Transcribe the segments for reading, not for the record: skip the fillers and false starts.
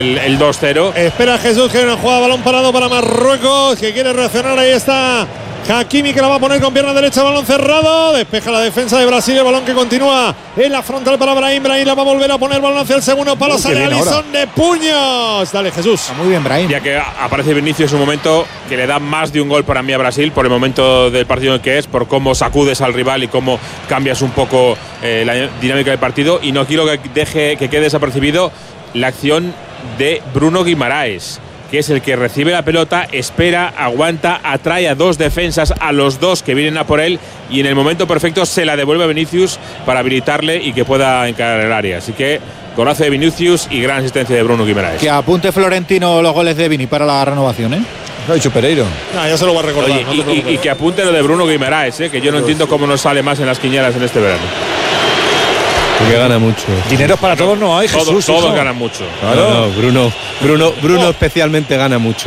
el 2-0. Espera Jesús, que hay una jugada, balón parado para Marruecos, que quiere reaccionar. Ahí está Hakimi, que la va a poner con pierna derecha, balón cerrado. Despeja la defensa de Brasil, el balón que continúa en la frontal para Brahim. Brahim la va a volver a poner, balón hacia el segundo palo. Sale Alisson de puños. Dale, Jesús. Muy bien, Brahim. Ya que aparece Vinicius en un momento que le da más de un gol para mí a Brasil, por el momento del partido en el que es, por cómo sacudes al rival y cómo cambias un poco la dinámica del partido. Y no quiero que quede desapercibido la acción de Bruno Guimaraes, que es el que recibe la pelota, espera, aguanta, atrae a dos defensas, a los dos que vienen a por él, y en el momento perfecto se la devuelve a Vinicius para habilitarle y que pueda encarar el área. Así que golazo de Vinicius y gran asistencia de Bruno Guimaraes. Que apunte Florentino los goles de Vini para la renovación, ¿eh? Lo ha dicho Pereiro. Ya se lo va a recordar. Oye, y que apunte lo de Bruno Guimaraes, que yo no entiendo cómo no sale más en las quinielas en este verano. Porque gana mucho. Dineros para todos no hay, Jesús. Todos ganan mucho. Claro. No, Bruno especialmente gana mucho.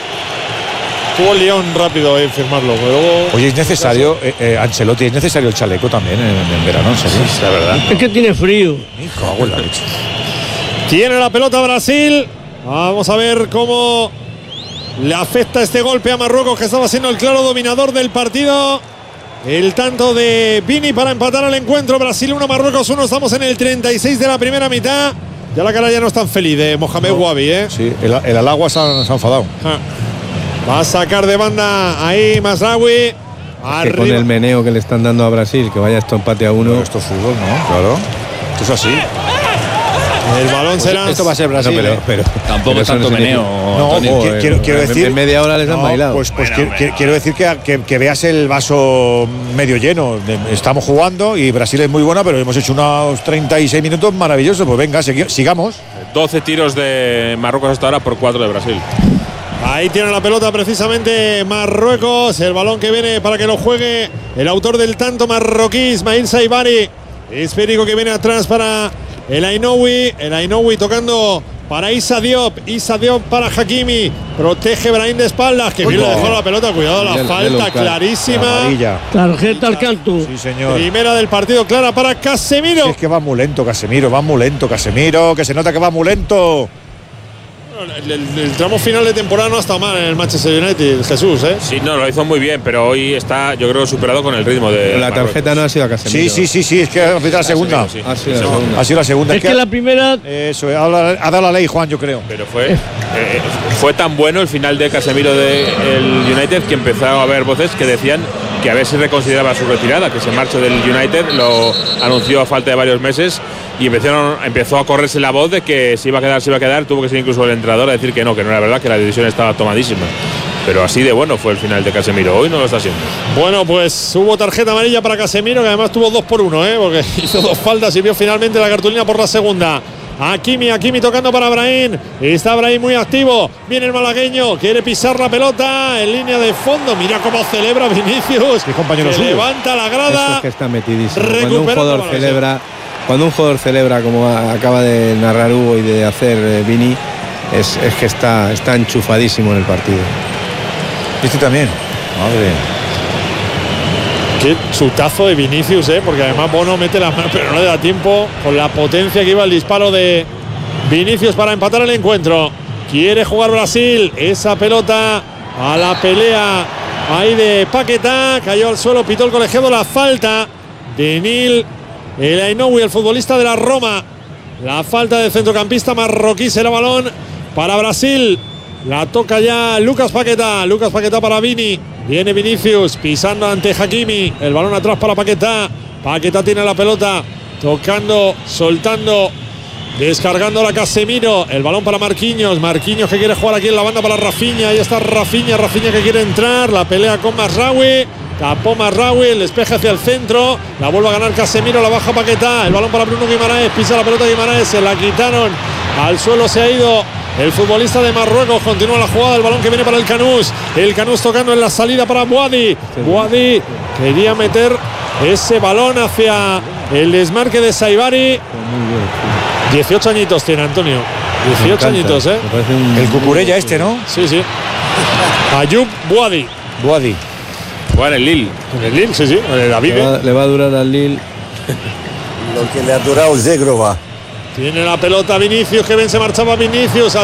Tuvo el León rápido en firmarlo. Luego, oye, es necesario, Ancelotti, es necesario el chaleco también en verano, ¿en serio? Sí, la verdad. Es que tiene frío. Me cago en la leche. Tiene la pelota Brasil. Vamos a ver cómo le afecta este golpe a Marruecos, que estaba siendo el claro dominador del partido. El tanto de Vini para empatar el encuentro. Brasil 1, Marruecos 1. Estamos en el 36 de la primera mitad. Ya la cara ya no es tan feliz de Mohamed Wabi, ¿eh? Sí, el Alagua se ha enfadado. Va a sacar de banda ahí Mazraoui. Que con el meneo que le están dando a Brasil, que vaya esto empate a 1. Pero esto es fútbol, ¿no? Claro. Esto es así. El balón será. Esto va a ser Brasil. No, pero tampoco tanto meneo. No, quiero decir. En media hora les han bailado. Pues quiero decir que veas el vaso medio lleno. Estamos jugando y Brasil es muy buena, pero hemos hecho unos 36 minutos maravillosos. Pues venga, sigamos. 12 tiros de Marruecos hasta ahora por 4 de Brasil. Ahí tiene la pelota precisamente Marruecos. El balón que viene para que lo juegue el autor del tanto marroquí, Ismail Saibari. Esférico que viene atrás para el Ainoui tocando para Issa Diop para Hakimi. Protege Brahim de espaldas, que bien le dejó la pelota. Cuidado, la falta clarísima. Tarjeta al canto. Sí, señor. Primera del partido, clara para Casemiro. Sí, es que va muy lento Casemiro, que se nota que va muy lento. El tramo final de temporada no ha estado mal en el Manchester United, Jesús, ¿eh? Sí, no, lo hizo muy bien, pero hoy está, yo creo, superado con el ritmo de. La tarjeta no ha sido a Casemiro. Sí, es que ha sido la segunda. Sí. Ha sido la segunda. Es que la primera. Eso, ha dado la ley, Juan, yo creo. Pero fue tan bueno el final de Casemiro del United que empezaron a haber voces que decían que a ver si reconsideraba su retirada, que se marchó del United, lo anunció a falta de varios meses y empezó a correrse la voz de que se iba a quedar, tuvo que ser incluso el entrenador a decir que no era verdad, que la decisión estaba tomadísima. Pero así de bueno fue el final de Casemiro, hoy no lo está haciendo. Bueno, pues hubo tarjeta amarilla para Casemiro, que además tuvo 2 por 1, porque hizo 2 faltas y vio finalmente la cartulina por la segunda. Hakimi tocando para Brahim. Está Brahim muy activo. Viene el malagueño, quiere pisar la pelota en línea de fondo. Mira cómo celebra Vinicius. Qué compañero suyo. Levanta la grada. Eso es que está metidísimo. Cuando un jugador celebra, como acaba de narrar Hugo y de hacer Vini, es que está enchufadísimo en el partido. Este también. Madre. Qué chutazo de Vinicius, porque además Bono mete la mano, pero no le da tiempo con la potencia que iba el disparo de Vinicius para empatar el encuentro. Quiere jugar Brasil. Esa pelota a la pelea ahí de Paquetá. Cayó al suelo, pitó el colegiado la falta de Nil El Ainoui, el futbolista de la Roma. La falta del centrocampista marroquí, será balón para Brasil. La toca ya Lucas Paquetá para Vini. Viene Vinicius pisando ante Hakimi. El balón atrás para Paquetá. Paquetá tiene la pelota. Tocando, soltando. Descargando la Casemiro. El balón para Marquinhos. Marquinhos que quiere jugar aquí en la banda para Rafinha. Ahí está Rafinha que quiere entrar. La pelea con Mazraoui. Tapó Mazraoui, el despeje hacia el centro. La vuelve a ganar Casemiro, la baja Paquetá. El balón para Bruno Guimaraes. Pisa la pelota Guimaraes. Se la quitaron. Al suelo se ha ido el futbolista de Marruecos. Continúa la jugada. El balón que viene para el Canús. El Canús tocando en la salida para Boadi. Boadi quería meter ese balón hacia el desmarque de Saibari. 18 añitos tiene Antonio. 18 añitos, ¿eh? El Cucurella este, ¿no? Sí, sí. Ayub Boadi. Juega en el Lille. En el Lille, sí, en el David. Le va a durar al Lille lo que le ha durado el Zegrova. Tiene la pelota Vinicius, que bien se marchaba Vinicius.